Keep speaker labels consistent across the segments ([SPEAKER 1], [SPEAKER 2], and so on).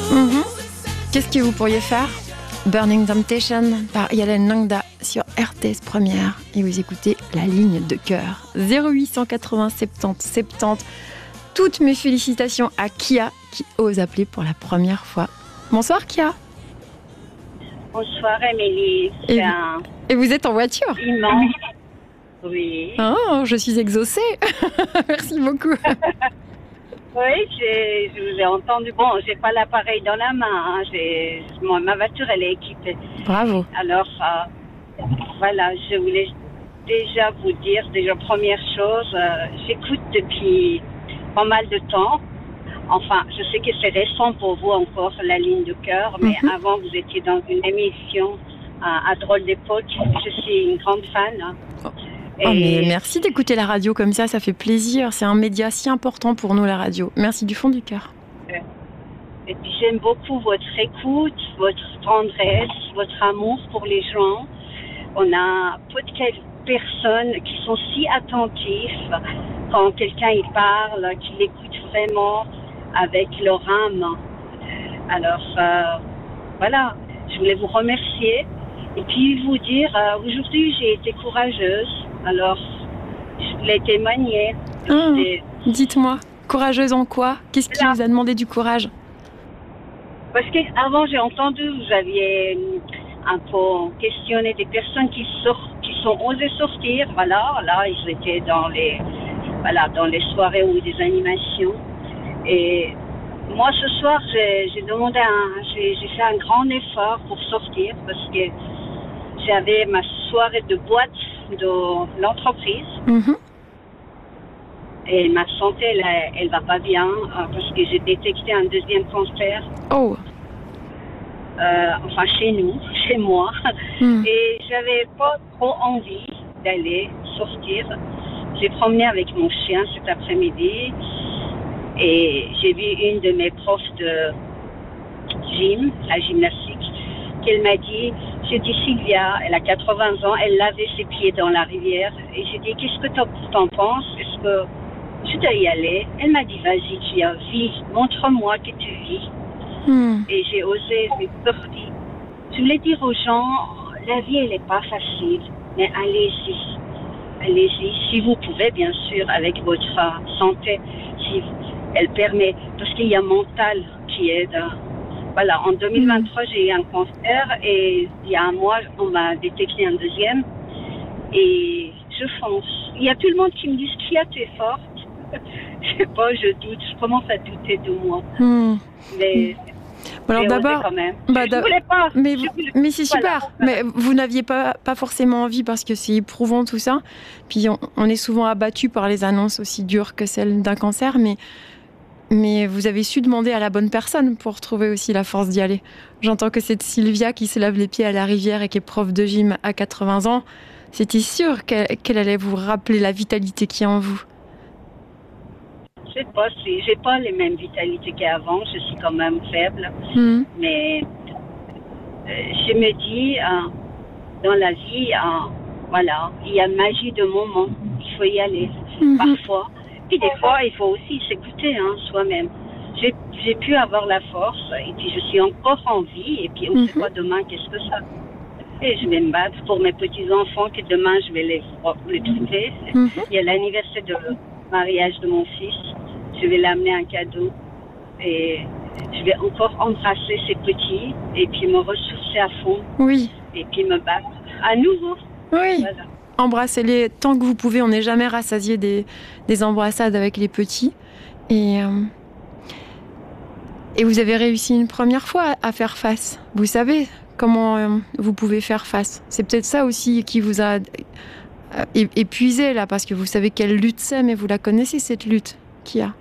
[SPEAKER 1] Mhm. Qu'est-ce que vous pourriez faire? Burning Temptation par Yalen Nangda sur RTS Première. Et vous écoutez La Ligne de Cœur. 0880 70 70. Toutes mes félicitations à Kia qui ose appeler pour la première fois. Bonsoir Kia.
[SPEAKER 2] Bonsoir Émilie.
[SPEAKER 1] Et vous êtes en voiture?
[SPEAKER 2] Immense. Oui.
[SPEAKER 1] Oh, je suis exaucée. Merci beaucoup.
[SPEAKER 2] Oui, je vous ai entendu. Bon, j'ai pas l'appareil dans la main. Ma voiture, elle est équipée.
[SPEAKER 1] Bravo.
[SPEAKER 2] Alors, voilà, je voulais déjà vous dire, première chose, j'écoute depuis pas mal de temps. Enfin, je sais que c'est récent pour vous encore, La Ligne de Cœur, mais avant, vous étiez dans une émission à Drôle d'époque. Je suis une grande fan.
[SPEAKER 1] Oh, mais merci d'écouter la radio comme ça fait plaisir. C'est un média si important pour nous, la radio. Merci du fond du cœur.
[SPEAKER 2] Et puis j'aime beaucoup votre écoute, votre tendresse, votre amour pour les gens. On a peu de personnes qui sont si attentives quand quelqu'un y parle, qui l'écoutent vraiment avec leur âme. Alors, voilà, je voulais vous remercier et puis vous dire, aujourd'hui j'ai été courageuse. Alors, je voulais témoigner.
[SPEAKER 1] Dites-moi, courageuse en quoi? Qu'est-ce qui vous a demandé du courage?
[SPEAKER 2] Parce qu'avant, j'ai entendu, vous aviez un peu questionné des personnes qui sont osées sortir. Voilà, là, ils étaient dans les soirées ou des animations. Et moi, ce soir, j'ai fait un grand effort pour sortir parce que j'avais ma soirée de boîte de l'entreprise. Et ma santé, elle va pas bien parce que j'ai détecté un deuxième cancer.
[SPEAKER 1] Oh.
[SPEAKER 2] Enfin, chez moi. Et j'avais pas trop envie d'aller sortir. J'ai promené avec mon chien cet après-midi et j'ai vu une de mes profs de gym, la gymnastique, qu'elle m'a dit, j'ai dit Sylvia, elle a 80 ans, elle lavait ses pieds dans la rivière et j'ai dit, qu'est-ce que t'en penses? Est-ce que je dois y aller? Elle m'a dit, vas-y, vis, montre-moi que tu vis. Et j'ai osé, j'ai sorti. Je voulais dire aux gens, la vie, elle n'est pas facile, mais allez-y. Allez-y, si vous pouvez, bien sûr, avec votre santé, si elle permet, parce qu'il y a mental qui aide. Voilà, en 2023, j'ai eu un cancer et il y a un mois, on m'a détecté un deuxième et je fonce. Il y a tout le monde qui me dit, Kia, tu es forte. Je sais pas, je doute, je commence à douter de moi. Mais
[SPEAKER 1] alors d'abord,
[SPEAKER 2] quand même. Je voulais pas.
[SPEAKER 1] Mais c'est super. Voilà. Mais vous n'aviez pas forcément envie parce que c'est éprouvant tout ça. Puis on est souvent abattu par les annonces aussi dures que celles d'un cancer, mais vous avez su demander à la bonne personne pour trouver aussi la force d'y aller. J'entends que c'est Sylvia qui se lave les pieds à la rivière et qui est prof de gym à 80 ans. C'était sûr qu'elle allait vous rappeler la vitalité qui est en vous.
[SPEAKER 2] Je sais pas si j'ai pas les mêmes vitalités qu'avant, je suis quand même faible, mais je me dis dans la vie, voilà, il y a magie de moment, il faut y aller parfois, et des fois il faut aussi s'écouter soi-même. J'ai pu avoir la force et puis je suis encore en vie et puis on ne sait pas demain qu'est-ce que ça. Et je vais me battre pour mes petits enfants que demain je vais les trouver. Il y a l'anniversaire de mariage de mon fils. Je vais l'amener un cadeau et je vais encore embrasser ces petits et puis me ressourcer à fond.
[SPEAKER 1] Oui.
[SPEAKER 2] Et puis me battre à nouveau.
[SPEAKER 1] Oui. Voilà. Embrassez-les tant que vous pouvez. On n'est jamais rassasié des embrassades avec les petits. Et vous avez réussi une première fois à faire face. Vous savez comment vous pouvez faire face. C'est peut-être ça aussi qui vous a épuisé là, parce que vous savez quelle lutte c'est, mais vous la connaissez cette lutte qu'il y a.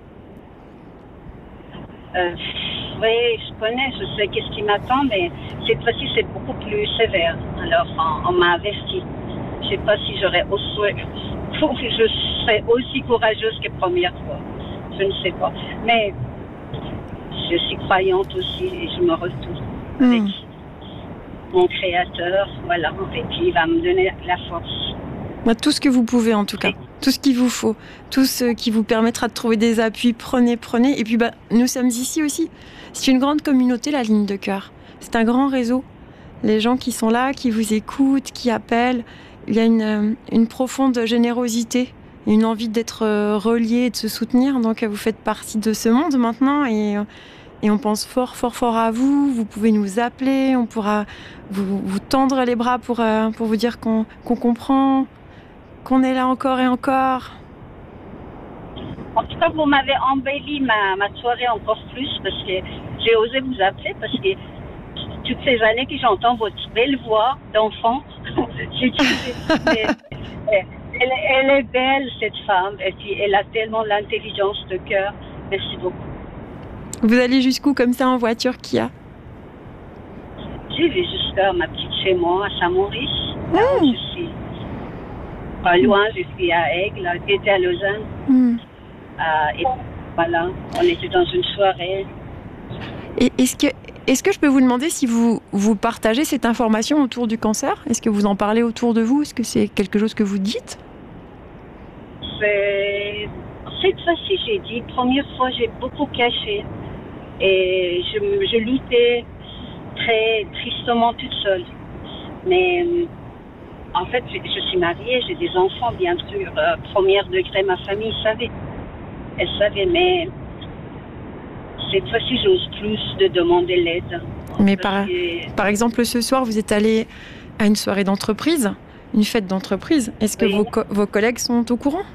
[SPEAKER 2] Oui, je connais, je sais qu'est-ce qui m'attend, mais cette fois-ci, c'est beaucoup plus sévère. Alors, on m'a averti. Je ne sais pas si je serais aussi courageuse que première fois. Je ne sais pas. Mais je suis croyante aussi et je me retrouve avec mon Créateur. Voilà, et puis il va me donner la force.
[SPEAKER 1] Tout ce que vous pouvez, en tout cas. Tout ce qu'il vous faut, tout ce qui vous permettra de trouver des appuis, prenez. Et puis nous sommes ici aussi. C'est une grande communauté, la ligne de cœur. C'est un grand réseau. Les gens qui sont là, qui vous écoutent, qui appellent. Il y a une profonde générosité, une envie d'être reliés et de se soutenir. Donc vous faites partie de ce monde maintenant et on pense fort à vous. Vous pouvez nous appeler, on pourra vous tendre les bras pour vous dire qu'on comprend, qu'on est là encore et encore.
[SPEAKER 2] En tout cas, vous m'avez embelli ma soirée encore plus parce que j'ai osé vous appeler parce que toutes ces années que j'entends votre belle voix d'enfant, j'ai dit, elle est belle cette femme et puis elle a tellement l'intelligence de cœur. Merci beaucoup.
[SPEAKER 1] Vous allez jusqu'où comme ça en voiture, Kia?
[SPEAKER 2] J'ai vu jusqu'à ma petite chez moi à Saint-Maurice. Je suis pas loin, je suis à Aigle, j'étais à Lausanne. Et voilà, on était dans une soirée.
[SPEAKER 1] Et est-ce que je peux vous demander si vous partagez cette information autour du cancer? Est-ce que vous en parlez autour de vous? Est-ce que c'est quelque chose que vous dites?
[SPEAKER 2] Cette fois-ci, j'ai dit, première fois, j'ai beaucoup caché. Et je luttais très tristement toute seule. Mais en fait, je suis mariée, j'ai des enfants, bien sûr. Premier degré, ma famille savait. Elle savait, mais cette fois-ci, j'ose plus de demander l'aide.
[SPEAKER 1] Mais par exemple, ce soir, vous êtes allé à une soirée d'entreprise, une fête d'entreprise. Est-ce que vos collègues sont au courant?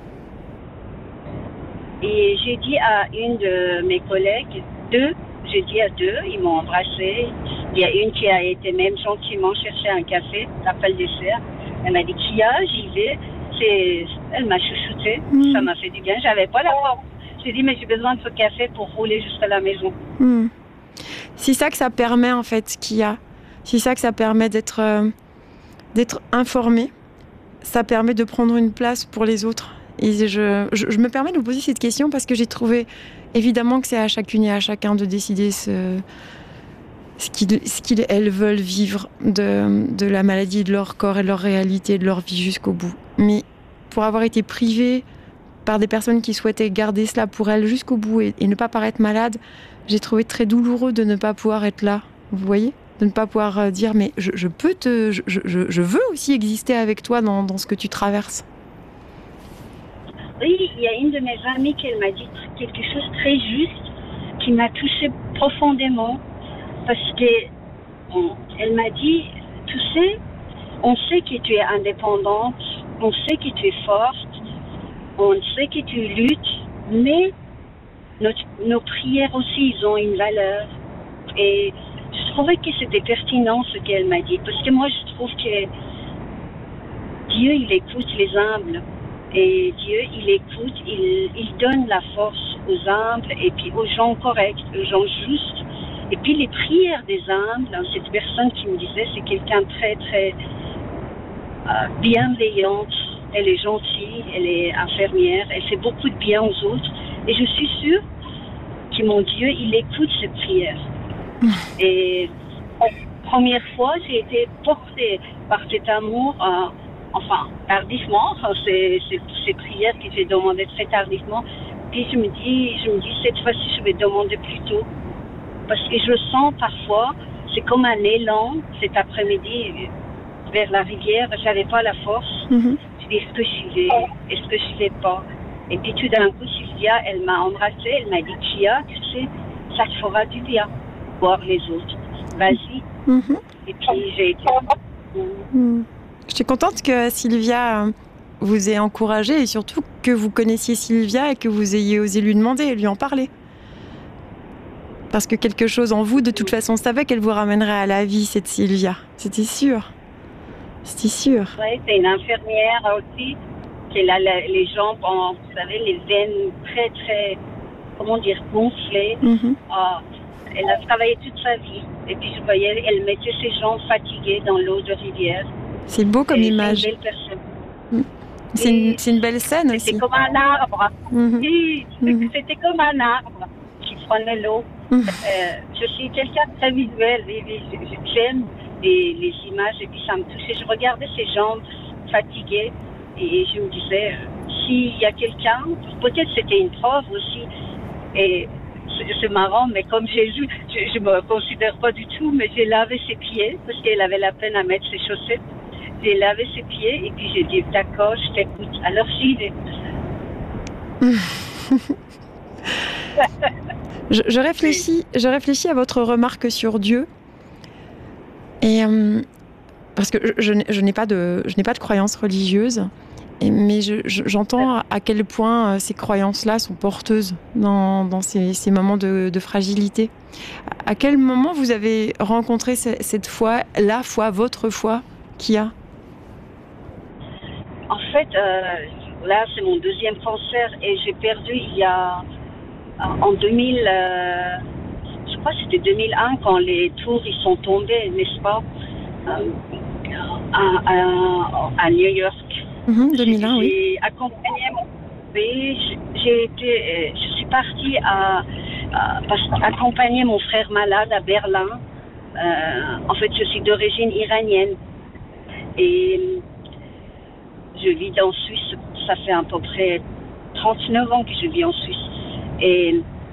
[SPEAKER 2] Et j'ai dit à une de mes collègues, j'ai dit à deux, ils m'ont embrassée. Il y a une qui a été même gentiment chercher un café après le dessert. Elle m'a dit, Kia, j'y vais. Elle m'a chouchoutée, ça m'a fait du bien. J'avais pas la force. J'ai dit, mais j'ai besoin de ce café pour rouler jusqu'à la maison.
[SPEAKER 1] C'est ça que ça permet, en fait, Kia. C'est ça que ça permet d'être informé. Ça permet de prendre une place pour les autres. Et je me permets de vous poser cette question parce que j'ai trouvé, évidemment, que c'est à chacune et à chacun de décider ce qu'elles veulent vivre de la maladie, de leur corps et de leur réalité, de leur vie jusqu'au bout. Mais pour avoir été privée par des personnes qui souhaitaient garder cela pour elles jusqu'au bout et ne pas paraître malade, j'ai trouvé très douloureux de ne pas pouvoir être là. Vous voyez ? De ne pas pouvoir dire, mais je veux aussi exister avec toi dans ce que tu traverses.
[SPEAKER 2] Oui, il y a une de mes amies qui m'a dit quelque chose de très juste qui m'a touchée profondément parce qu'elle m'a dit, tu sais, on sait que tu es indépendante, on sait que tu es forte, on sait que tu luttes, mais nos prières aussi, ils ont une valeur. Et je trouvais que c'était pertinent ce qu'elle m'a dit parce que moi je trouve que Dieu, il écoute les humbles. Et Dieu, il écoute, il donne la force aux humbles et puis aux gens corrects, aux gens justes. Et puis les prières des humbles, cette personne qui me disait, c'est quelqu'un de très, très bienveillante. Elle est gentille, elle est infirmière, elle fait beaucoup de bien aux autres. Et je suis sûre que mon Dieu, il écoute ces prières. Et première fois, j'ai été portée par cet amour tardivement, ces prières que j'ai demandées très tardivement. Puis je me dis, cette fois-ci, je vais demander plus tôt. Parce que je sens parfois, c'est comme un élan, cet après-midi, vers la rivière, j'avais pas la force. Je dis, est-ce que j'y vais? Est-ce que j'y vais pas? Et puis tout d'un coup, Sylvia, elle m'a embrassée, elle m'a dit, Kia, tu sais, ça te fera du bien, voir les autres. Vas-y. Et puis j'ai été...
[SPEAKER 1] Je suis contente que Sylvia vous ait encouragée et surtout que vous connaissiez Sylvia et que vous ayez osé lui demander et lui en parler. Parce que quelque chose en vous, de toute façon, savait qu'elle vous ramènerait à la vie, cette Sylvia. C'était sûr. C'était sûr.
[SPEAKER 2] Oui, c'est une infirmière aussi. Elle a les jambes, vous savez, les veines très, très, comment dire, gonflées. Elle a travaillé toute sa vie. Et puis je voyais, elle mettait ses jambes fatiguées dans l'eau de rivière.
[SPEAKER 1] C'est beau comme image.
[SPEAKER 2] C'est une belle personne.
[SPEAKER 1] C'est une belle scène aussi.
[SPEAKER 2] C'était comme un arbre. Oui, c'était comme un arbre qui prenait l'eau. Je suis quelqu'un de très visuel. J'aime les images et puis ça me touchait. Je regardais ses jambes fatiguées et je me disais, s'il y a quelqu'un, peut-être c'était une preuve aussi. Et c'est marrant, mais comme Jésus, je me considère pas du tout, mais j'ai lavé ses pieds parce qu'elle avait la peine à mettre ses chaussettes. J'ai lavé ses pieds et puis j'ai dit d'accord, je t'écoute. Alors j'y vais.
[SPEAKER 1] Je réfléchis à votre remarque sur Dieu. Et parce que je n'ai pas de croyance religieuse, mais j'entends à quel point ces croyances-là sont porteuses dans ces moments de fragilité. À quel moment vous avez rencontré cette foi, la foi, votre foi, Kia?
[SPEAKER 2] En fait, là, c'est mon deuxième cancer et j'ai perdu il y a en 2000, je crois que c'était 2001 quand les tours ils sont tombés, n'est-ce pas, à New York.
[SPEAKER 1] 2001, oui.
[SPEAKER 2] J'ai accompagné mon bébé. Je suis partie accompagner mon frère malade à Berlin. En fait, je suis d'origine iranienne et je vis en Suisse. Ça fait à peu près 39 ans que je vis en Suisse. Et